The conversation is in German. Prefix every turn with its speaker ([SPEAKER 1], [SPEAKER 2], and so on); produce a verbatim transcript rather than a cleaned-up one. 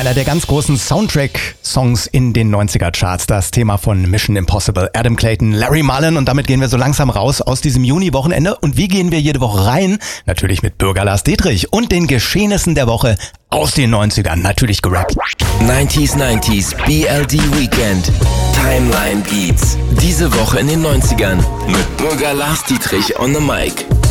[SPEAKER 1] Einer der ganz großen Soundtrack-Songs in den neunziger-Charts. Das Thema von Mission Impossible. Adam Clayton, Larry Mullen. Und damit gehen wir so langsam raus aus diesem Juni-Wochenende. Und wie gehen wir jede Woche rein? Natürlich mit Bürger Lars Dietrich und den Geschehnissen der Woche aus den neunzigern. Natürlich gerappt.
[SPEAKER 2] neunziger neunzig B L D Weekend. Timeline Beats. Diese Woche in den neunzigern mit Bürger Lars Dietrich on the mic.